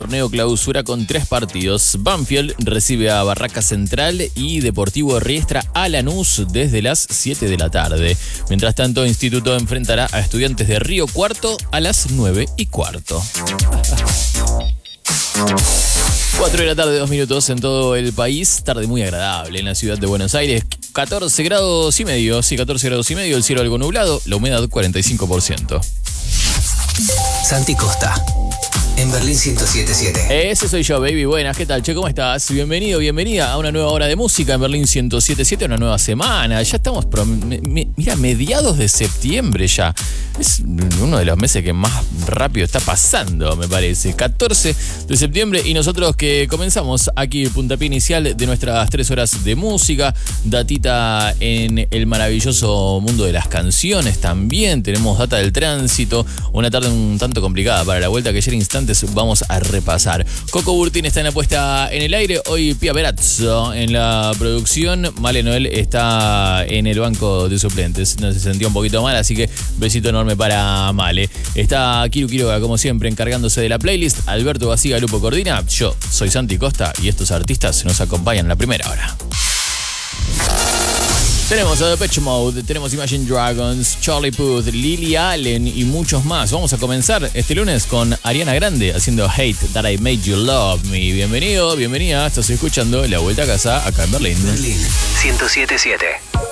torneo clausura con 3 partidos. Banfield recibe a Barraca Central y Deportivo Riestra a Lanús desde las 7 de la tarde. Mientras tanto, Instituto enfrentará a Estudiantes de Río Cuarto a las 9:15. 4 de la tarde, 2 minutos en todo el país. Tarde muy agradable en la ciudad de Buenos Aires. 14 grados y medio. Sí, 14 grados y medio. El cielo algo nublado. La humedad 45%. Santi Costa, en Berlín 107.7. Ese soy yo, baby. Buenas, ¿qué tal, che? ¿Cómo estás? Bienvenido, bienvenida a una nueva hora de música en Berlín 107.7, una nueva semana. Ya estamos, mira, mediados de septiembre ya. Es uno de los meses que más rápido está pasando, me parece. 14 de septiembre y nosotros que comenzamos aquí el puntapié inicial de nuestras 3 horas de música. Datita en el maravilloso mundo de las canciones también. Tenemos data del tránsito. Una tarde un tanto complicada para la vuelta que ayer instantes vamos a repasar. Coco Burtin está en la puesta en el aire. Hoy Pia Berazzo en la producción. Male Noel está en el banco de suplentes. No se sentía un poquito mal, así que besito enorme para Male. Está Kiru Quiroga, como siempre, encargándose de la playlist. Alberto Basiga, Lupo Cordina. Yo soy Santi Costa y estos artistas nos acompañan en la primera hora. Tenemos a Depeche Mode, tenemos Imagine Dragons, Charlie Puth, Lily Allen y muchos más. Vamos a comenzar este lunes con Ariana Grande haciendo Hate That I Made You Love Me. Bienvenido, bienvenida. Estás escuchando La Vuelta a Casa acá en Berlín. Berlín 107.7.